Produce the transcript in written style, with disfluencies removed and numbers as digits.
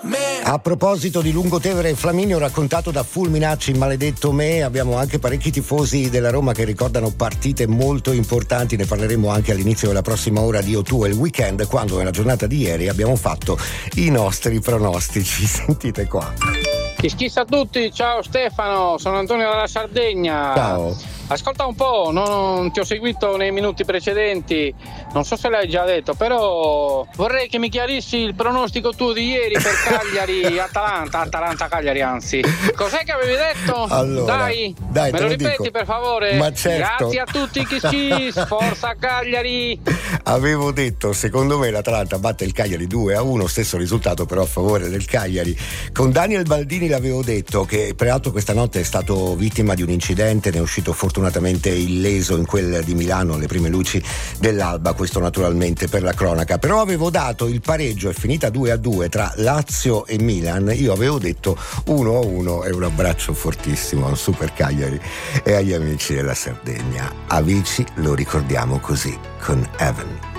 A proposito di Lungotevere e Flaminio, raccontato da Fulminacci, maledetto me, abbiamo anche parecchi tifosi della Roma che ricordano partite molto importanti. Ne parleremo anche all'inizio della prossima ora di O2 e il weekend, quando nella giornata di ieri abbiamo fatto i nostri pronostici. Sentite qua. Schissa a tutti, ciao Stefano, sono Antonio dalla Sardegna. Ciao. Ascolta un po', non ti ho seguito nei minuti precedenti, non so se l'hai già detto, però vorrei che mi chiarissi il pronostico tuo di ieri per Atalanta-Cagliari, anzi. Cos'è che avevi detto? Allora, dai me lo ripeti dico. Per favore? Ma certo. Grazie a tutti, Kiss, forza Cagliari! Avevo detto, secondo me l'Atalanta batte il Cagliari 2-1, stesso risultato però a favore del Cagliari. Con Daniel Baldini l'avevo detto, che peraltro questa notte è stato vittima di un incidente, ne è uscito fortunatamente illeso in quel di Milano alle prime luci dell'alba, questo naturalmente per la cronaca. Però avevo dato il pareggio, è finita 2-2 tra Lazio e Milan, io avevo detto 1-1 e un abbraccio fortissimo al Super Cagliari e agli amici della Sardegna. A Vici lo ricordiamo così, con Heaven.